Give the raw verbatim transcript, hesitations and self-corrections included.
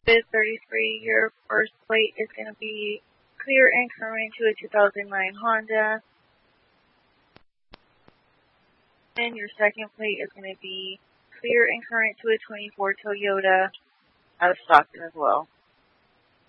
With thirty-three, your first plate is going to be clear and current to a two thousand nine Honda. And your second plate is going to be clear and current to a twenty-four Toyota out of Stockton as well.